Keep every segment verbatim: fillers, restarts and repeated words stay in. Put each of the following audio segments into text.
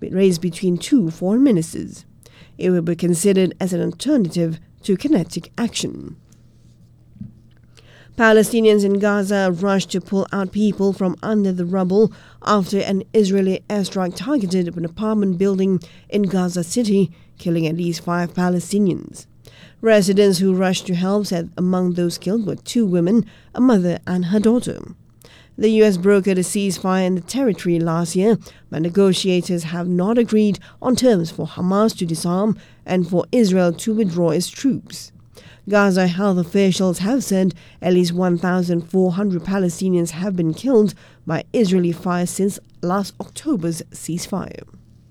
raised between two foreign ministers. It will be considered as an alternative to kinetic action. Palestinians in Gaza rushed to pull out people from under the rubble after an Israeli airstrike targeted an apartment building in Gaza City, killing at least five Palestinians. Residents who rushed to help said among those killed were two women, a mother and her daughter. The U S brokered a ceasefire in the territory last year, but negotiators have not agreed on terms for Hamas to disarm and for Israel to withdraw its troops. Gaza health officials have said at least one thousand four hundred Palestinians have been killed by Israeli fire since last October's ceasefire.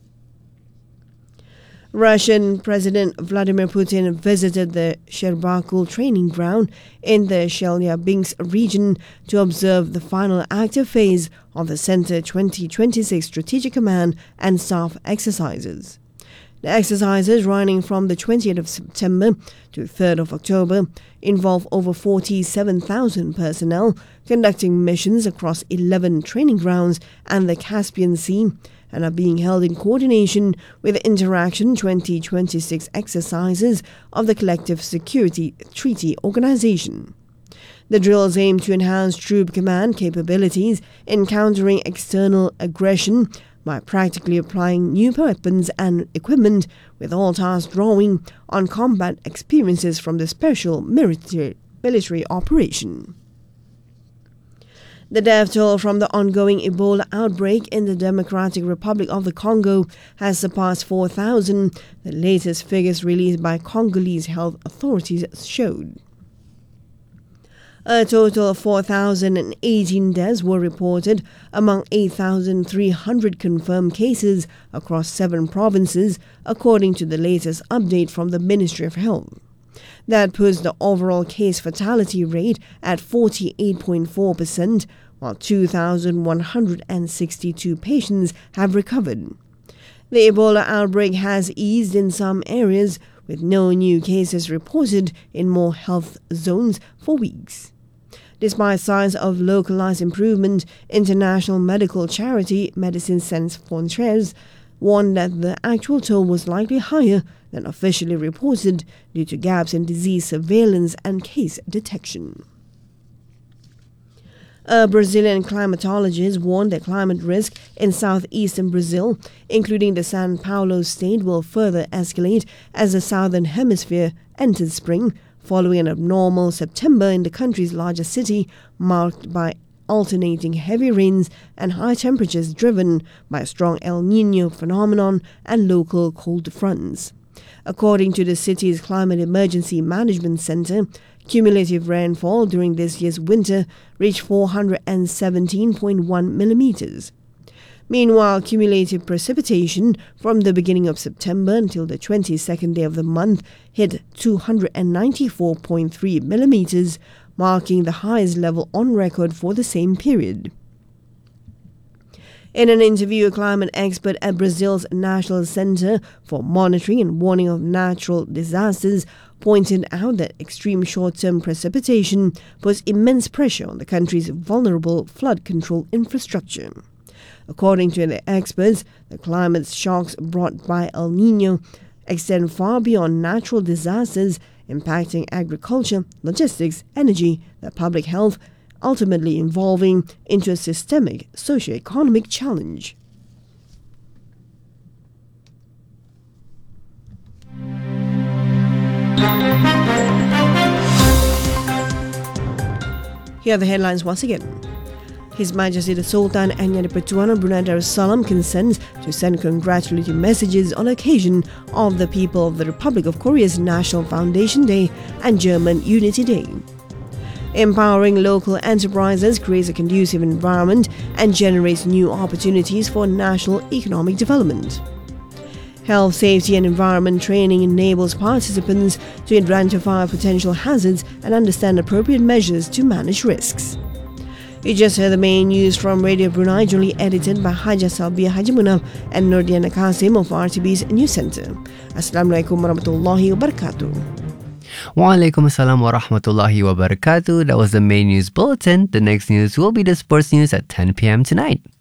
Russian President Vladimir Putin visited the Sherbakul training ground in the Chelyabinsk region to observe the final active phase of the Center twenty twenty-six Strategic Command and Staff exercises. The exercises, running from the twentieth of September to the third of October, involve over forty-seven thousand personnel conducting missions across eleven training grounds and the Caspian Sea, and are being held in coordination with the Interaction twenty twenty-six exercises of the Collective Security Treaty Organization. The drills aim to enhance troop command capabilities in countering external aggression by practically applying new weapons and equipment, with all tasks drawing on combat experiences from the special military, military operation. The death toll from the ongoing Ebola outbreak in the Democratic Republic of the Congo has surpassed four thousand, the latest figures released by Congolese health authorities showed. A total of four thousand eighteen deaths were reported among eight thousand three hundred confirmed cases across seven provinces, according to the latest update from the Ministry of Health. That puts the overall case fatality rate at forty-eight point four percent, while two thousand one hundred sixty-two patients have recovered. The Ebola outbreak has eased in some areas, with no new cases reported in more health zones for weeks. Despite signs of localized improvement, international medical charity Médecins Sans Frontières warned that the actual toll was likely higher than officially reported due to gaps in disease surveillance and case detection. A Brazilian climatologist warned that climate risk in southeastern Brazil, including the São Paulo state, will further escalate as the southern hemisphere enters spring, following an abnormal September in the country's largest city, marked by alternating heavy rains and high temperatures driven by a strong El Niño phenomenon and local cold fronts. According to the city's Climate Emergency Management Center, cumulative rainfall during this year's winter reached four hundred seventeen point one millimeters. Meanwhile, cumulative precipitation from the beginning of September until the twenty-second day of the month hit two hundred ninety-four point three millimeters, marking the highest level on record for the same period. In an interview, a climate expert at Brazil's National Center for Monitoring and Warning of Natural Disasters pointed out that extreme short-term precipitation puts immense pressure on the country's vulnerable flood control infrastructure. According to the experts, the climate shocks brought by El Niño extend far beyond natural disasters, impacting agriculture, logistics, energy, the public health, ultimately evolving into a systemic socio-economic challenge. Here are the headlines once again. His Majesty the Sultan Enya Dipertuan of Brunei Darussalam consents to send congratulatory messages on occasion of the people of the Republic of Korea's National Foundation Day and German Unity Day. Empowering local enterprises creates a conducive environment and generates new opportunities for national economic development. Health, safety and environment training enables participants to identify potential hazards and understand appropriate measures to manage risks. You just heard the main news from Radio Brunei, duly edited by Haja Salbia Hajimuna and Nordiana Kasim of R T B's News Centre. Assalamualaikum warahmatullahi wabarakatuh. Waalaikum assalam wa rahmatullahi wa barakatuh. That was the main news bulletin. The next news will be the sports news at ten p.m. tonight.